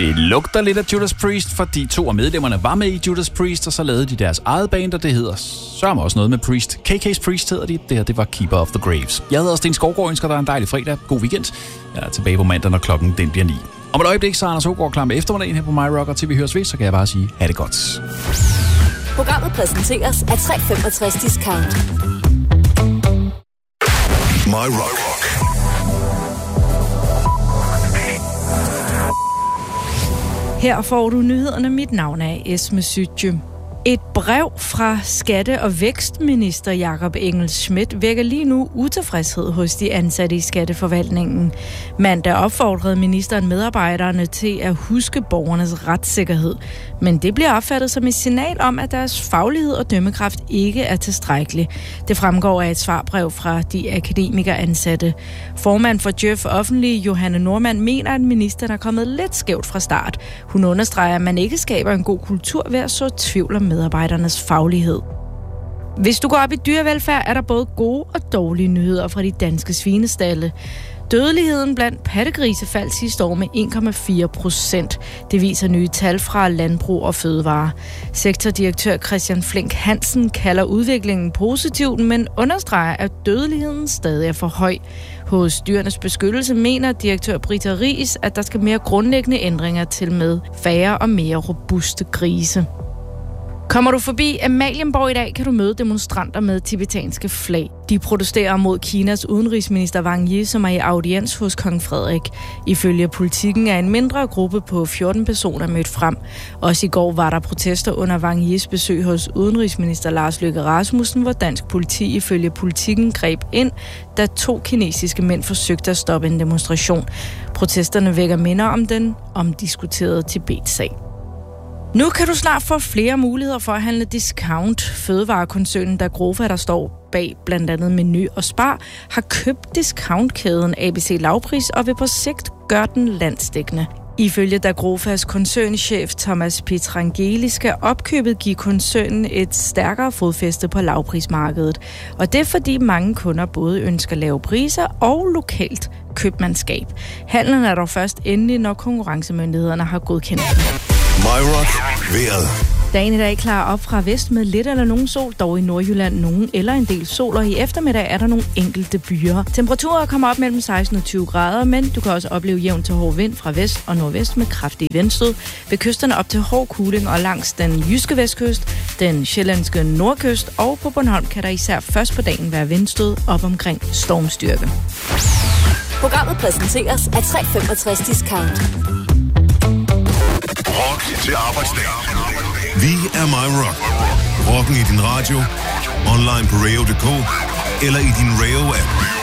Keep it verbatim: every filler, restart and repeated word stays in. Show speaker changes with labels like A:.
A: Det lugter lidt af Judas Priest, fordi to af medlemmerne var med i Judas Priest, og så lavede de deres eget band, og det hedder sørme også noget med Priest. K K's Priest hedder de. Det her, det var Keeper of the Graves. Jeg hedder Sten Skovgaard, ønsker dig en dejlig fredag. God weekend. Jeg er tilbage på mandag, når klokken den bliver ni. Om et øjeblik, så er Anders Ågaard klar med eftermiddagen her på My Rock, og til vi høres ved, så kan jeg bare sige, ha' det godt.
B: Programmet præsenteres af tre femogtres Discount.
C: My Rock.
D: Her får du nyhederne. Mit navn er Esme Sytje. Et brev fra Skatte- og Vækstminister Jakob Engel-Schmidt vækker lige nu utilfredshed hos de ansatte i Skatteforvaltningen. Mandag opfordrede ministeren medarbejderne til at huske borgernes retssikkerhed. Men det bliver opfattet som et signal om, at deres faglighed og dømmekraft ikke er tilstrækkelig. Det fremgår af et svarbrev fra de akademikeransatte. Formand for Djøf Offentlige, Johanne Normand, mener, at ministeren er kommet lidt skævt fra start. Hun understreger, at man ikke skaber en god kultur ved at så tvivl om medarbejdernes faglighed. Hvis du går op i dyrevelfærd, er der både gode og dårlige nyheder fra de danske svinestalde. Dødeligheden blandt pattegrise faldt sidste år med en komma fire procent. Det viser nye tal fra Landbrug og Fødevare. Sektordirektør Christian Flink Hansen kalder udviklingen positiv, men understreger, at dødeligheden stadig er for høj. Hos Dyrenes Beskyttelse mener direktør Britta Riis, at der skal mere grundlæggende ændringer til med færre og mere robuste grise. Kommer du forbi Amalienborg i dag, kan du møde demonstranter med tibetanske flag. De protesterer mod Kinas udenrigsminister Wang Yi, som er i audiens hos kong Frederik. Ifølge Politikken er en mindre gruppe på fjorten personer mødt frem. Også i går var der protester under Wang Yis besøg hos udenrigsminister Lars Løkke Rasmussen, hvor dansk politi ifølge Politikken greb ind, da to kinesiske mænd forsøgte at stoppe en demonstration. Protesterne vækker minder om den omdiskuterede Tibet-sag. Nu kan du snart få flere muligheder for at handle discount. Fødevarekoncernen Dagrofa, der står bag blandt andet Meny og Spar, har købt discountkæden A B C Lavpris og vil på sigt gøre den landsdækkende. Ifølge Dagrofas koncernchef Thomas Pietrangeli skal opkøbet give koncernen et stærkere fodfæste på lavprismarkedet. Og det er fordi mange kunder både ønsker lave priser og lokalt købmandskab. Handlen er dog først endelig, når konkurrencemyndighederne har godkendt den.
C: My Rock. Vejret.
D: Dagen i dag klarer op fra vest med lidt eller nogen sol, dog i Nordjylland nogen eller en del sol, og i eftermiddag er der nogle enkelte byer. Temperaturer kommer op mellem seksten og tyve grader, men du kan også opleve jævn til hård vind fra vest og nordvest med kraftige vindstød. Ved kysterne op til hård kuling og langs den jyske vestkyst, den sjællandske nordkyst og på Bornholm kan der især først på dagen være vindstød op omkring stormstyrke.
B: Programmet præsenteres af tre femogtres Discount.
C: Rock til arbejdsdag. Vi er My Rock. Rocken i din radio, online på radio punktum d k eller i din Radio-app.